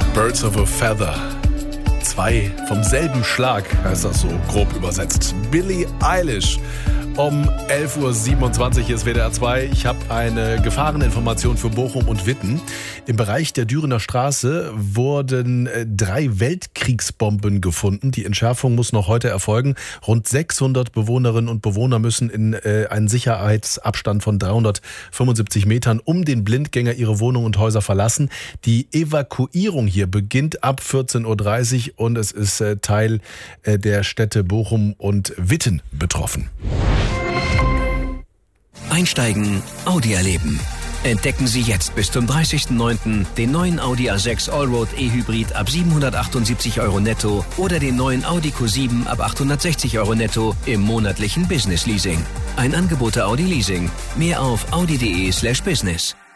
Birds of a Feather. Zwei vom selben Schlag, heißt das so grob übersetzt. Billie Eilish. Um 11.27 Uhr ist WDR 2. Ich habe eine Gefahreninformation für Bochum und Witten. Im Bereich der Dürener Straße wurden 3 Weltkriegsbomben gefunden. Die Entschärfung muss noch heute erfolgen. Rund 600 Bewohnerinnen und Bewohner müssen in einen Sicherheitsabstand von 375 Metern um den Blindgänger ihre Wohnungen und Häuser verlassen. Die Evakuierung hier beginnt ab 14.30 Uhr und es ist Teil der Städte Bochum und Witten betroffen. Einsteigen, Audi erleben. Entdecken Sie jetzt bis zum 30.09. den neuen Audi A6 Allroad E-Hybrid ab 778 € netto oder den neuen Audi Q7 ab 860 € netto im monatlichen Business Leasing. Ein Angebot der Audi Leasing. Mehr auf audi.de/business.